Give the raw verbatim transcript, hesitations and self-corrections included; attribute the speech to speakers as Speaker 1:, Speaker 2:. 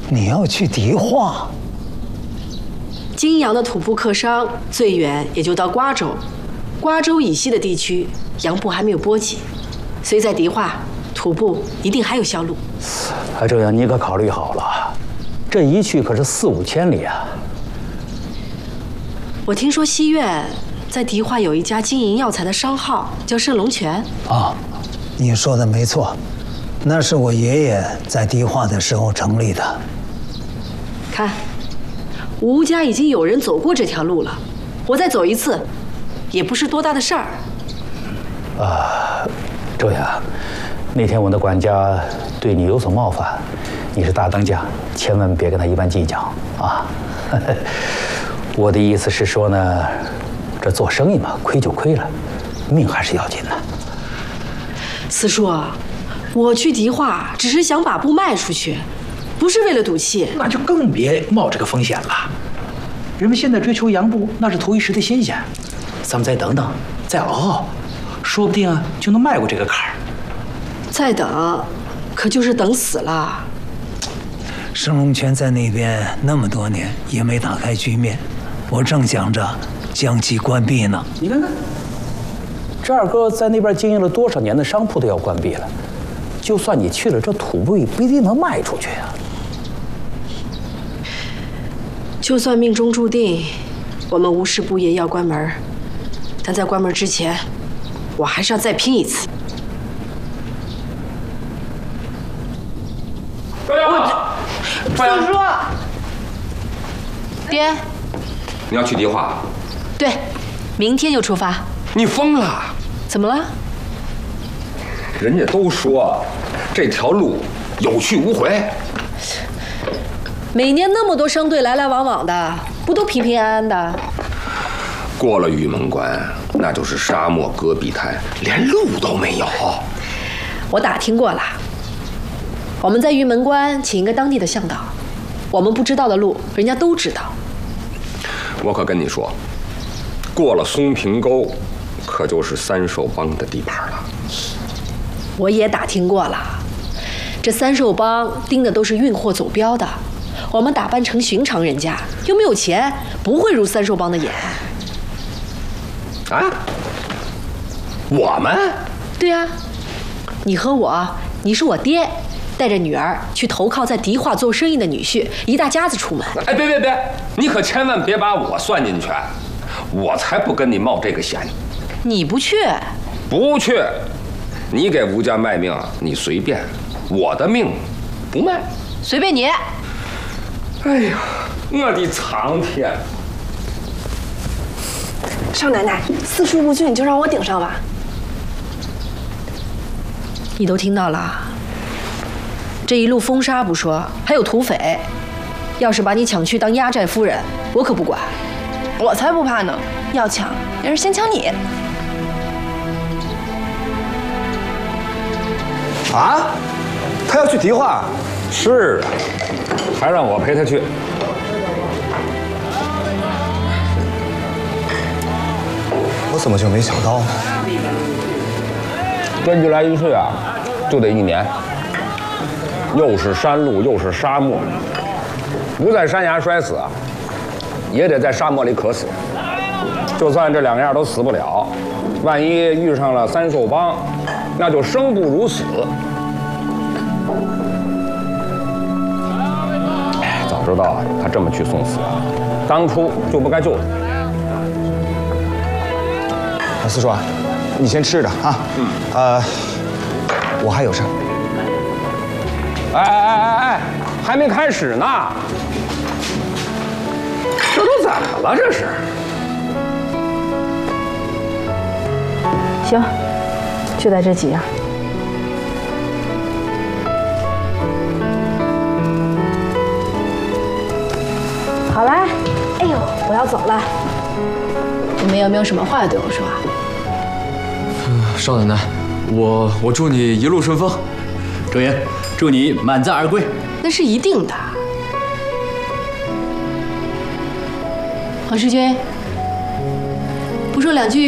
Speaker 1: 你要去迪化？
Speaker 2: 金阳的土部客商最远也就到瓜州，瓜州以西的地区洋布还没有波及，所以在迪化土部一定还有销路。
Speaker 3: 哎，这样你可考虑好了，这一去可是四五千里啊。
Speaker 2: 我听说西苑在迪化有一家经营药材的商号，叫盛龙泉。
Speaker 1: 啊，你说的没错，那是我爷爷在迪化的时候成立的。
Speaker 2: 看，吴家已经有人走过这条路了，我再走一次，也不是多大的事儿。
Speaker 3: 啊，这样，那天我的管家对你有所冒犯，你是大当家，千万别跟他一般计较啊。我的意思是说呢，这做生意嘛，亏就亏了，命还是要紧的。
Speaker 2: 四叔，我去迪化只是想把布卖出去。不是为了赌气，
Speaker 4: 那就更别冒这个风险了。人们现在追求洋布，那是图一时的新鲜。咱们再等等，再熬熬，说不定啊就能迈过这个坎儿。
Speaker 2: 再等，可就是等死了。
Speaker 1: 盛龙泉在那边那么多年也没打开局面，我正想着将其关闭呢。
Speaker 4: 你看看，
Speaker 3: 这二哥在那边经营了多少年的商铺都要关闭了，就算你去了，这土布也不一定能卖出去啊。
Speaker 2: 就算命中注定，我们吴氏布业要关门，但在关门之前，我还是要再拼一次。
Speaker 5: 四叔，爹，
Speaker 6: 你要去迪化？
Speaker 5: 对，明天就出发。
Speaker 6: 你疯了？
Speaker 5: 怎么了？
Speaker 6: 人家都说这条路有去无回。
Speaker 2: 每年那么多商队来来往往的，不都平平安安的？
Speaker 6: 过了玉门关，那就是沙漠戈壁滩，连路都没有。
Speaker 2: 我打听过了，我们在玉门关请一个当地的向导，我们不知道的路，人家都知道。
Speaker 6: 我可跟你说，过了松平沟，可就是三兽帮的地盘了。
Speaker 2: 我也打听过了，这三兽帮盯的都是运货走镖的，我们打扮成寻常人家，又没有钱，不会入三兽帮的眼。
Speaker 6: 啊？我们？
Speaker 2: 对啊，你和我，你是我爹，带着女儿去投靠在迪化做生意的女婿，一大家子出门。
Speaker 6: 哎，别别别，你可千万别把我算进去，我才不跟你冒这个险。
Speaker 2: 你不去？
Speaker 6: 不去。你给吴家卖命，你随便；我的命不卖，
Speaker 5: 随便你。
Speaker 6: 哎呀，我的苍天！
Speaker 7: 少奶奶，四叔不去，你就让我顶上吧。
Speaker 2: 你都听到了，这一路风沙不说，还有土匪，要是把你抢去当压寨夫人，我可不管。
Speaker 7: 我才不怕呢，要抢也是先抢你。
Speaker 8: 啊？他要去迪化？
Speaker 6: 是啊，还让我陪他去。
Speaker 8: 我怎么就没想到呢？
Speaker 6: 这一来一去啊，就得一年。又是山路，又是沙漠，不在山崖摔死，也得在沙漠里渴死。就算这两样都死不了，万一遇上了三兽帮，那就生不如死。早知道他这么去送死，当初就不该救他。
Speaker 8: 四叔啊，你先吃着啊。嗯。呃，我还有事儿。
Speaker 6: 哎哎哎哎哎，还没开始呢，这都怎么了？这是？
Speaker 9: 行，就在这几样。好啦，哎呦，我要走了。你们有没有什么话要对我说啊？
Speaker 10: 嗯，少奶奶，我我祝你一路顺风。
Speaker 11: 周莹，祝你满载而归。
Speaker 2: 那是一定的。黄世军，不说两句